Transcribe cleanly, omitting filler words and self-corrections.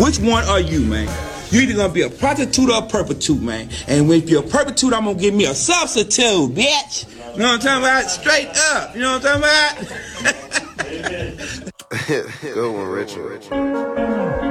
Which one are you, man? You either gonna be a prostitute or a perpetude, man. And if you're a perpetude, I'm gonna give me a substitute, bitch. You know what I'm talking about? Straight up. You know what I'm talking about? Good one, Richard.